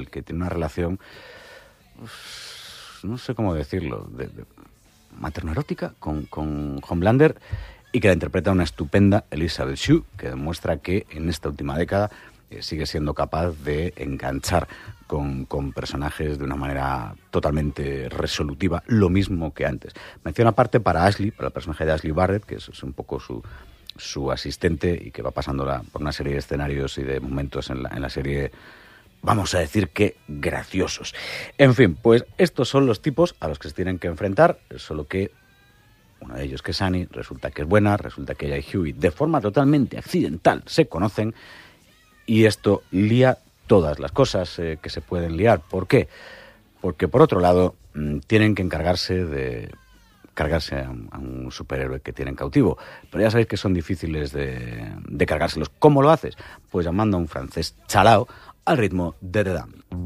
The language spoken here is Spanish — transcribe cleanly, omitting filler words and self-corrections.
que tiene una relación, no sé cómo decirlo, de materno-erótica con Homelander, y que la interpreta una estupenda Elizabeth Shue, que demuestra que en esta última década sigue siendo capaz de enganchar con personajes de una manera totalmente resolutiva, lo mismo que antes. Mención aparte para Ashley, para el personaje de Ashley Barrett, que es un poco su asistente y que va pasándola por una serie de escenarios y de momentos en la serie, vamos a decir que graciosos. En fin, pues estos son los tipos a los que se tienen que enfrentar, solo que uno de ellos, que es Annie, resulta que es buena, resulta que ella y Hughie, de forma totalmente accidental, se conocen, y esto lía todas las cosas que se pueden liar. ¿Por qué? Porque, por otro lado, tienen que encargarse de cargarse a un superhéroe que tienen cautivo. Pero ya sabéis que son difíciles de cargárselos. ¿Cómo lo haces? Pues llamando a un francés chalao al ritmo de The Dam.